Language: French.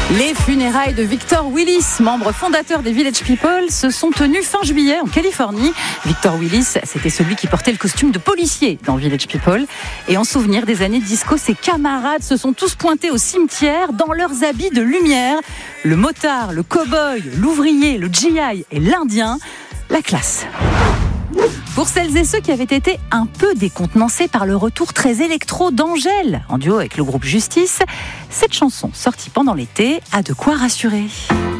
Les funérailles de Victor Willis, membre fondateur des Village People, se sont tenues fin juillet en Californie. Victor Willis, c'était celui qui portait le costume de policier dans Village People. Et en souvenir des années disco, ses camarades se sont tous pointés au cimetière dans leurs habits de lumière. Le motard, le cow-boy, l'ouvrier, le GI et l'Indien. La classe. Pour celles et ceux qui avaient été un peu décontenancés par le retour très électro d'Angèle, en duo avec le groupe Justice, cette chanson sortie pendant l'été a de quoi rassurer.